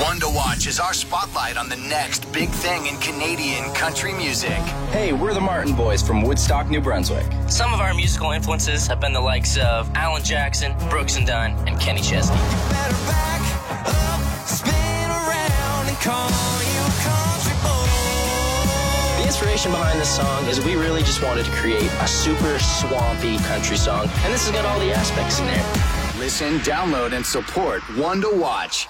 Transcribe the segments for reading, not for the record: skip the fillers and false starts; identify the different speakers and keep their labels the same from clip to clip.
Speaker 1: One to Watch is our spotlight on the next big thing in Canadian country music.
Speaker 2: Hey, we're the Martin Boys from Woodstock, New Brunswick.
Speaker 3: Some of our musical influences have been the likes of Alan Jackson, Brooks and Dunn, and Kenny Chesney. The inspiration behind this song is we really just wanted to create a super swampy country song, and this has got all the aspects in there.
Speaker 1: Listen, download, and support One to Watch.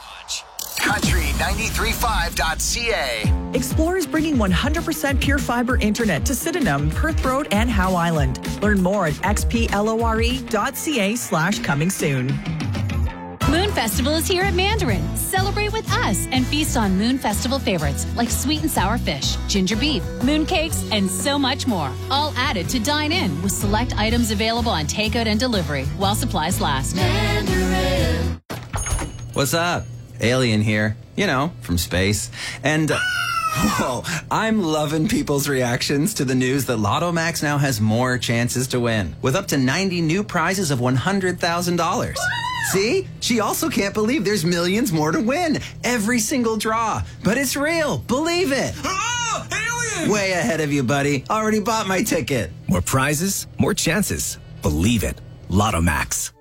Speaker 1: Country935.ca.
Speaker 4: Explore is bringing 100% pure fiber internet to Sydenham, Perth Road, and Howe Island. Learn more at xplore.ca/coming soon.
Speaker 5: Moon Festival is here at Mandarin. Celebrate with us and feast on Moon Festival favorites like sweet and sour fish, ginger beef, moon cakes, and so much more. All added to dine in with select items available on takeout and delivery while supplies last. Mandarin.
Speaker 6: What's up? Alien here, you know, from space. And, whoa, I'm loving people's reactions to the news that Lotto Max now has more chances to win, with up to 90 new prizes of $100,000. See? She also can't believe there's millions more to win. Every single draw. But it's real. Believe it.
Speaker 7: Oh, alien!
Speaker 6: Way ahead of you, buddy. Already bought my ticket.
Speaker 8: More prizes, more chances. Believe it. Lotto Max.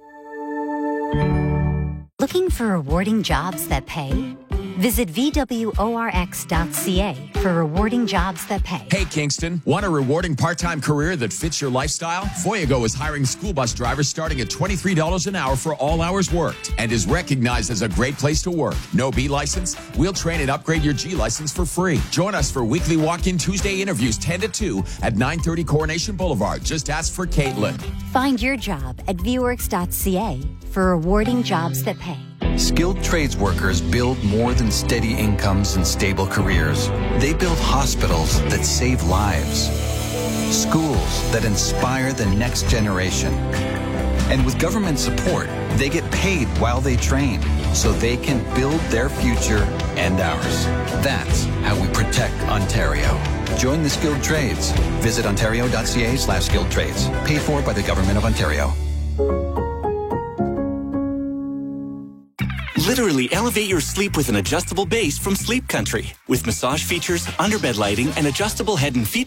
Speaker 9: Looking for rewarding jobs that pay? Visit VWORX.ca for rewarding jobs that pay.
Speaker 7: Hey, Kingston, want a rewarding part-time career that fits your lifestyle? Foyago is hiring school bus drivers starting at $23 an hour for all hours worked and is recognized as a great place to work. No B license? We'll train and upgrade your G license for free. Join us for weekly walk-in Tuesday interviews 10 to 2 at 930 Coronation Boulevard. Just ask for Caitlin.
Speaker 9: Find your job at VWorks.ca for rewarding jobs that pay.
Speaker 10: Skilled trades workers build more than steady incomes and stable careers. They build hospitals that save lives, schools that inspire the next generation. And with government support, they get paid while they train so they can build their future and ours. That's how we protect Ontario. Join the skilled trades. Visit ontario.ca/skilled trades. Paid for by the Government of Ontario.
Speaker 11: Literally elevate your sleep with an adjustable base from Sleep Country. With massage features, underbed lighting, and adjustable head and feet